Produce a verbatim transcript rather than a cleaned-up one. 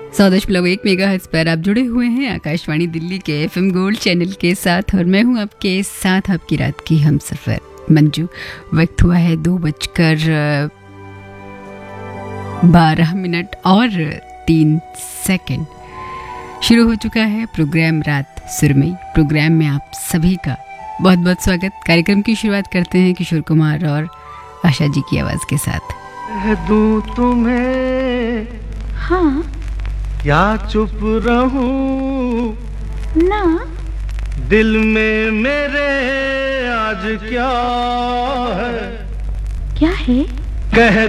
सौ दशमलव एक मेगाहर्ट्ज़ पर आप जुड़े हुए हैं आकाशवाणी दिल्ली के एफएम गोल्ड चैनल के साथ और मैं हूं आपके साथ आपकी रात की हमसफर मंजू। वक्त हुआ है दो बजकर बारह मिनट और तीन सेकंड। शुरू हो चुका है प्रोग्राम रात सुरमई। प्रोग्राम में आप सभी का बहुत बहुत स्वागत। कार्यक्रम की शुरुआत करते हैं किशोर कुमार और आशा जी की आवाज़ के साथ। दूं तुम्हें हाँ या चुप रहूं ना, दिल में मेरे आज क्या है क्या है कह